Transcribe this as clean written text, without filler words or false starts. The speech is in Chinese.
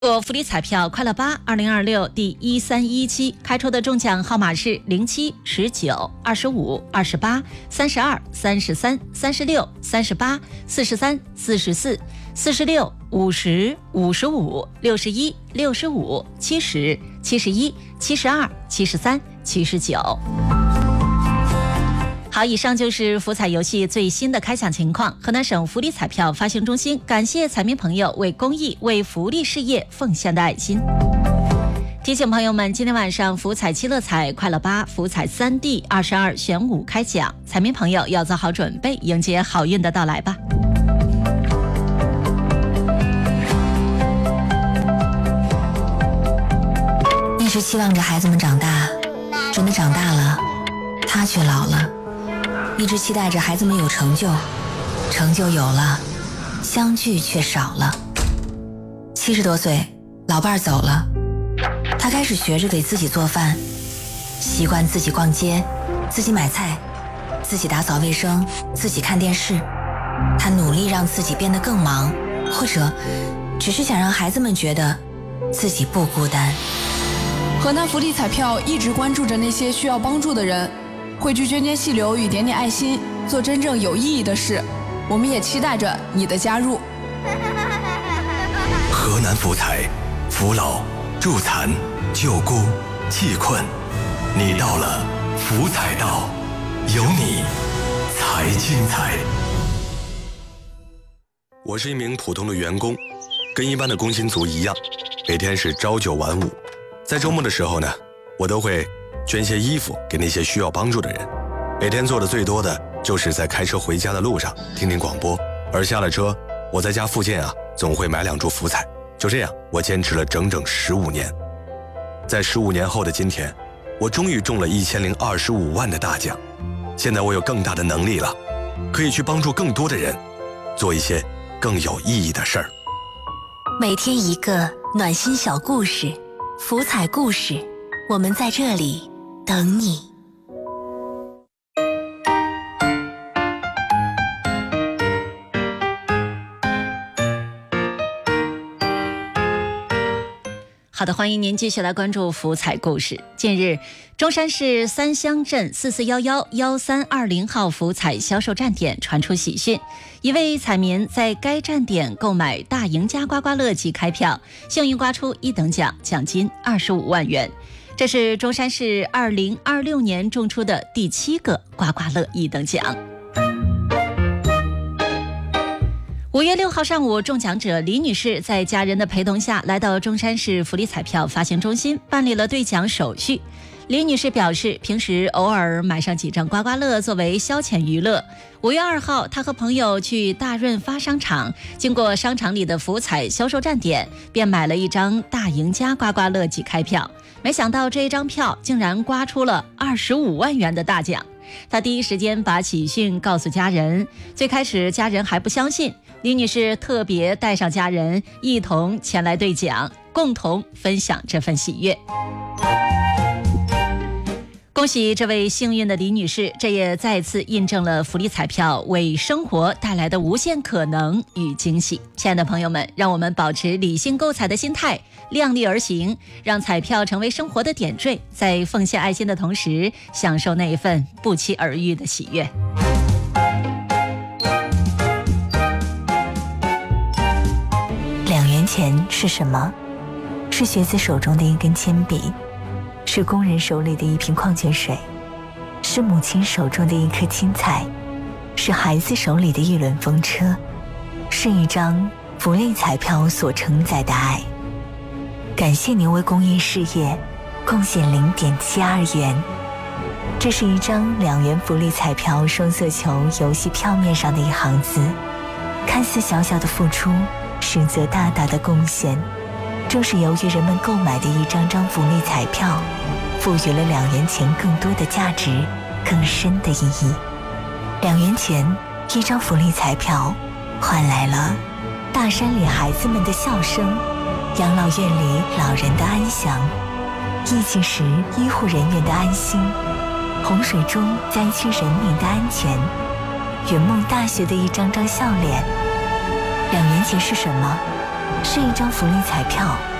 福利彩票快乐8 2026第131期开出的中奖号码是07、19、25、28、32、33、36、38、43、44、46、50、55、61、65、70、71、72、73、79。好，以上就是福彩游戏最新的开奖情况。河南省福利彩票发行中心感谢彩民朋友为公益、为福利事业奉献的爱心。提醒朋友们，今天晚上福彩7乐彩快乐8、福彩3D 22选5开奖，彩民朋友要做好准备，迎接好运的到来吧。 一直期望着孩子们长大，真的长大了，他却老了。一直期待着孩子们有成就，成就有了，相聚却少了。70多岁，老伴儿走了，他开始学着给自己做饭，习惯自己逛街，自己买菜，自己打扫卫生，自己看电视。他努力让自己变得更忙，或者只是想让孩子们觉得自己不孤单。 河南福利彩票一直关注着那些需要帮助的人，汇聚涓涓细流与点点爱心，做真正有意义的事。我们也期待着你的加入。 河南福彩，扶老、助残、救孤、济困，你到了，福彩到，有你才精彩。我是一名普通的员工，跟一般的工薪族一样，每天是朝9晚5。在周末的时候呢，我都会捐些衣服给那些需要帮助的人。每天做的最多的就是在开车回家的路上听听广播，而下了车，我在家附近总会买2注福彩。就这样，我坚持了整整15年。在15年后的今天，我终于中了1025万的大奖。现在我有更大的能力了，可以去帮助更多的人，做一些更有意义的事儿。 每天一个暖心小故事，福彩故事，我们在这里等你。 好的，欢迎您继续来关注福彩故事。近日，中山市三乡镇44111320号福彩销售站点传出喜讯，一位彩民在该站点购买大赢家刮刮乐即开票，幸运刮出1等奖，奖金25万元。这是中山市2026年中出的第7个刮刮乐1等奖。5月6号上午，中奖者李女士在家人的陪同下来到中山市福利彩票发行中心办理了兑奖手续。李女士表示，平时偶尔买上几张刮刮乐作为消遣娱乐。5月2号，她和朋友去大润发商场，经过商场里的福彩销售站点，便买了一张大赢家刮刮乐即开票。没想到这一张票竟然刮出了25万元的大奖。她第一时间把喜讯告诉家人，最开始家人还不相信，李女士特别带上家人一同前来兑奖，共同分享这份喜悦。恭喜这位幸运的李女士，这也再次印证了福利彩票为生活带来的无限可能与惊喜。亲爱的朋友们，让我们保持理性购彩的心态，量力而行，让彩票成为生活的点缀，在奉献爱心的同时，享受那一份不期而遇的喜悦。 2元钱是什么？是学子手中的一根铅笔，是工人手里的一瓶矿泉水，是母亲手中的一颗青菜，是孩子手里的一轮风车，是一张福利彩票所承载的爱。感谢您为公益事业贡献0.72元。这是一张2元福利彩票双色球游戏票面上的一行字，看似小小的付出，实则大大的贡献。正是由于人们购买的一张张福利彩票，赋予了2元钱更多的价值，更深的意义。2元钱一张福利彩票，换来了大山里孩子们的笑声，养老院里老人的安详，疫情时医护人员的安心，洪水中灾区人民的安全，圆梦大学的一张张笑脸。2元钱是什么？ 是一张福利彩票，